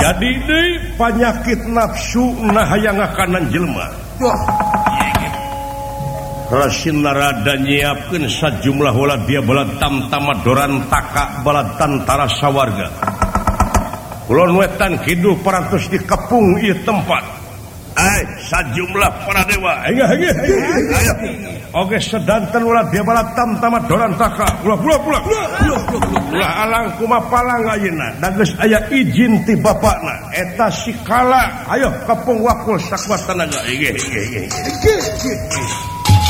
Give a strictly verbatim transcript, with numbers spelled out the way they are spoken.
jadi deui panyakit nafsu nah hayang ngakanan jelema. Rasin narada nyiapkeun sajumlah ulah dia bala tamtama dorantaka bala tantara sawarga. Kulon wetan kiduh parantos dikepung ieu tempat. Ai sajumlah para dewa. Ayo ayo. Oge sedanten ulah dia bala tamtama dorantaka. Ulah ulah ulah. Ulah alang kumapalang ayeuna da geus aya izin ti bapakna eta si Kala. Ayo kepung wakul sakuat tenaga. Ige ige ige.